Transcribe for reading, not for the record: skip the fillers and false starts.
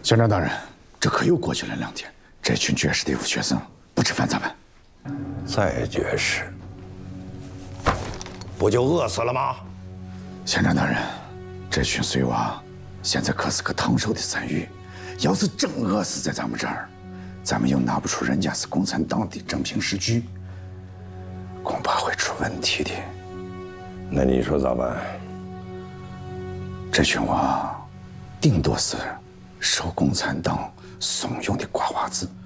县长大人，这可又过去了2天，这群绝食的学生不吃饭咋办？ 再绝食，不就饿死了吗？ 县长大人，这群碎娃现在可是个烫手的山芋，要是真饿死在咱们这儿，咱们又拿不出人家是共产党的真凭实据，恐怕会出问题的。 那你说咋办？ 这群娃顶多是受共产党怂恿的瓜娃子。